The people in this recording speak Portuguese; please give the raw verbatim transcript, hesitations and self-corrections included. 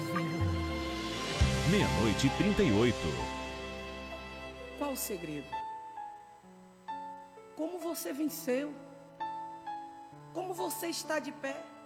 vê-lo. Meia-noite e trinta e oito. Qual o segredo? Como você venceu? Como você está de pé?